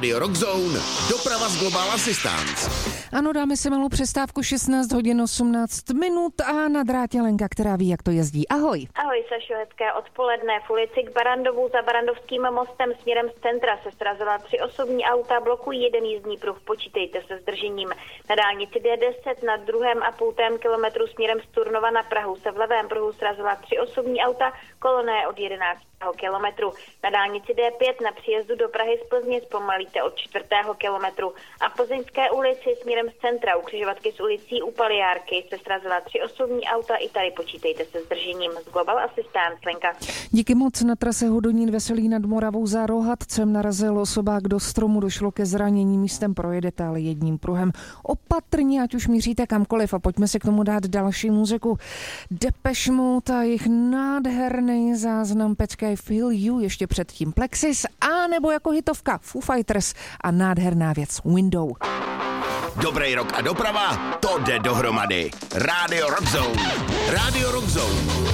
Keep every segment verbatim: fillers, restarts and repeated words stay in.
Rádio Rockzone, doprava z Global Assistance. Ano, dáme si malou přestávku, šestnáct hodin osmnáct minut a na drátě Lenka, která ví, jak to jezdí. Ahoj. Ahoj, Sašo, hezké odpoledne. V ulici k Barandovu za Barandovským mostem směrem z centra se srazila tři osobní auta, blokují jeden jízdní pruh, počítejte se zdržením. Na dálnici D deset na druhém a půltém kilometru směrem z Turnova na Prahu se v levém pruhu srazila tři osobní auta, kolona je od jedenáctého kilometru. Na dálnici D pět na příjezdu do Prahy z Plzně zpomalíte od čtvrtého kilometru. A v Plzeňské ulici směrem z centra u křižovatky s ulicí u Paliárky se srazila tři osobní auta, i tady počítejte se zdržením. Z Global Assistance, Lenka. Díky moc. Na trase Hodonín Veselí nad Moravou za Rohatcem narazil osobák do stromu, došlo ke zranění, místem projedete ale jedním pruhem. Opatrně, ať už míříte kamkoliv, a pojďme si k tomu dát další muziku. Depeche Mode a jejich nádherný záznam Pecka I Feel You, ještě předtím Plexis, a nebo jako hitovka Foo Fighters a nádherná věc Window. Dobrý rok a doprava, to jde dohromady. Rádio Rockzone. Rádio Rockzone.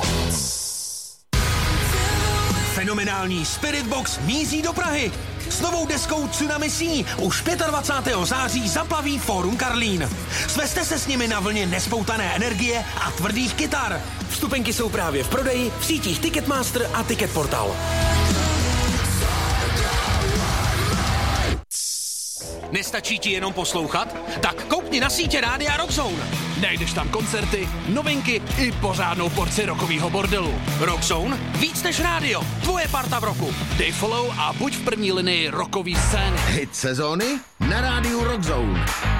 Fenomenální Spirit Box míří do Prahy. S novou deskou Tsunami Sea už dvacátého pátého září zaplaví Fórum Karlín. Svezte se s nimi na vlně nespoutané energie a tvrdých kytar. Vstupenky jsou právě v prodeji v sítích Ticketmaster a Ticketportal. Nestačí ti jenom poslouchat? Tak koukni na sítě Rádia Rockzone. Najdeš tam koncerty, novinky i pořádnou porci rockovýho bordelu. Rockzone? Víc než rádio. Tvoje parta v roku. Dej follow a buď v první linii rockový scény. Hit sezóny na Rádiu Rockzone.